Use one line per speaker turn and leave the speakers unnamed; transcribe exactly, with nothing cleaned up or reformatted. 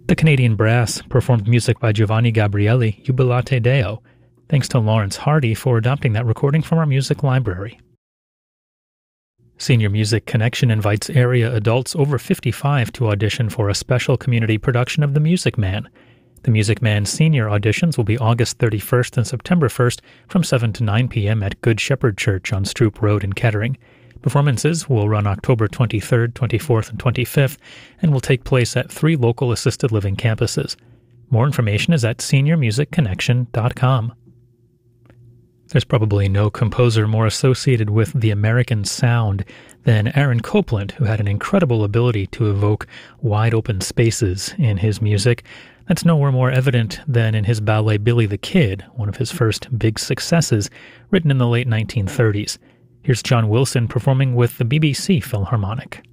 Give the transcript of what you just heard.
The Canadian Brass performed music by Giovanni Gabrieli, Jubilate Deo. Thanks to Lawrence Hardy for adopting that recording from our music library. Senior Music Connection invites area adults over fifty-five to audition for a special community production of The Music Man. The Music Man senior auditions will be August thirty-first and September first from seven to nine p.m. at Good Shepherd Church on Stroop Road in Kettering. Performances will run October twenty-third, twenty-fourth, and twenty-fifth and will take place at three local assisted living campuses. More information is at senior music connection dot com. There's probably no composer more associated with the American sound than Aaron Copland, who had an incredible ability to evoke wide-open spaces in his music. That's nowhere more evident than in his ballet Billy the Kid, one of his first big successes, written in the late nineteen thirties. Here's John Wilson performing with the B B C Philharmonic.